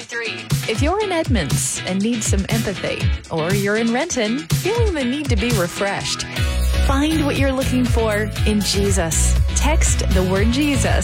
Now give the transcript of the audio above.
101.3. If you're in Edmonds and need some empathy, or you're in Renton feeling the need to be refreshed, find what you're looking for in Jesus. Text the word Jesus